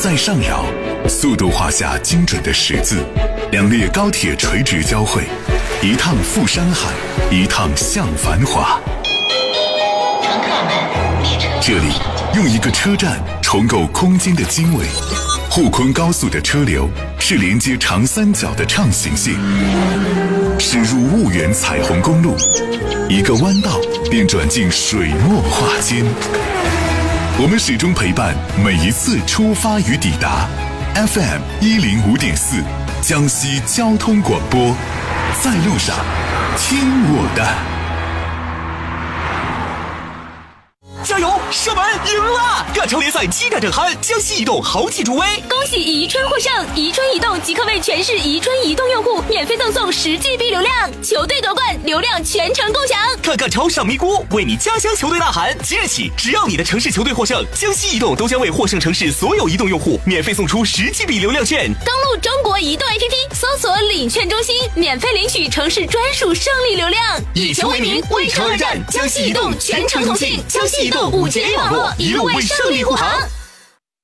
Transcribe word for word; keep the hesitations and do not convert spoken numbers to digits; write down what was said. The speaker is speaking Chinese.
在上饶，速度画下精准的十字，两列高铁垂直交汇，一趟赴山海，一趟向繁华。 乘客们，列车这里用一个车站重构空间的经纬。沪昆高速的车流是连接长三角的畅行线，驶入婺源彩虹公路，一个弯道便转进水墨画间。我们始终陪伴每一次出发与抵达。F M 一零五点四，江西交通广播，在路上，听我的。 加油！射门赢了！各球联赛激战正酣，江西移动豪气助威， 恭喜宜春获胜！宜春移动即刻为全市宜春移动用户免费赠送十 G B 流量，球队夺冠，流量全程共享。 看看超上咪咕，为你家乡球队呐喊！即日起，只要你的城市球队获胜，江西移动都将为获胜城市所有移动用户免费送出十 G B 流量券。 登录中国移动 A P P， 搜索领券中心，免费领取城市专属胜利流量。 以球为名，为城而战，江西移动全程同信，江西移动五 G 网络一路为胜利护航。